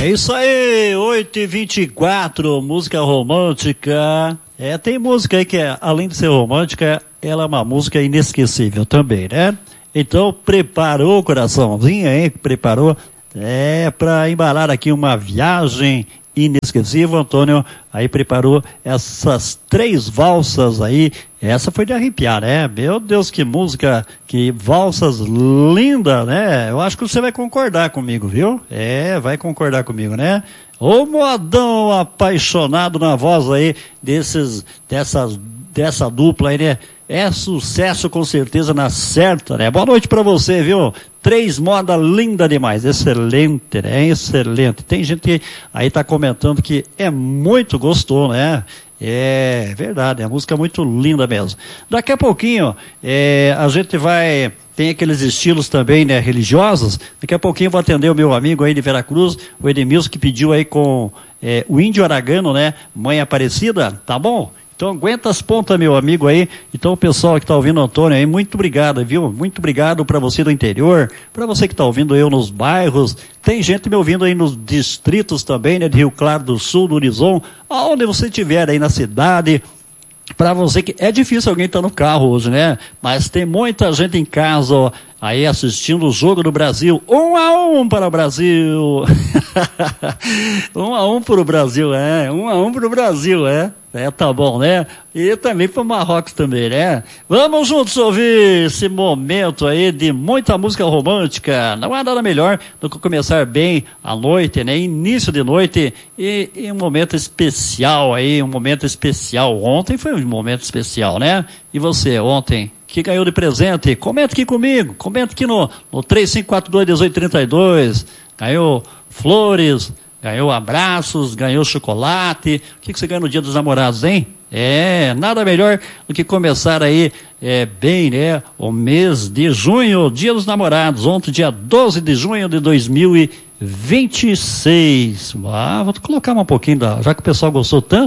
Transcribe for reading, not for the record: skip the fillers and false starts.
É isso aí, 8h24, música romântica. Tem música aí que, além de ser romântica, ela é uma música inesquecível também, né? Então, preparou o coraçãozinho, hein? Preparou? Para embalar aqui uma viagem inesquecível. Antônio aí preparou essas 3 valsas aí. Essa foi de arrepiar, né? Meu Deus, que música, que valsas linda, né? Eu acho que você vai concordar comigo, viu? Vai concordar comigo, né? Ô modão apaixonado na voz aí dessa dupla aí, né? É sucesso com certeza na certa, né? Boa noite pra você, viu? 3 moda linda demais, excelente, né? Excelente. Tem gente que aí tá comentando que é muito gostoso, né? É verdade, a música é muito linda mesmo. Daqui a pouquinho, a gente tem aqueles estilos também, né, religiosos. Daqui a pouquinho eu vou atender o meu amigo aí de Veracruz, o Edmilson, que pediu aí com o Índio Aragano, né, Mãe Aparecida, tá bom? Então aguenta as pontas, meu amigo aí. Então o pessoal que está ouvindo o Antônio aí, muito obrigado, viu? Muito obrigado para você do interior, para você que está ouvindo eu nos bairros. Tem gente me ouvindo aí nos distritos também, né? De Rio Claro do Sul, do Horizon, aonde você estiver aí na cidade. Para você que é difícil alguém estar no carro hoje, né? Mas tem muita gente em casa, ó, aí assistindo o jogo do Brasil. 1-1 para o Brasil. 1-1 para o Brasil, 1-1 para o Brasil, tá bom, né? E também para o Marrocos também, né? Vamos juntos ouvir esse momento aí de muita música romântica. Não há nada melhor do que começar bem a noite, né? Início de noite e um momento especial aí, um momento especial. Ontem foi um momento especial, né? E você, ontem, que ganhou de presente? Comenta aqui comigo, comenta aqui no 3542-1832. Ganhou flores, ganhou abraços, ganhou chocolate. O que você ganhou no Dia dos Namorados, hein? Nada melhor do que começar aí bem, né? O mês de junho, Dia dos Namorados, ontem, dia 12 de junho de 2026. Vou colocar um pouquinho já que o pessoal gostou tanto.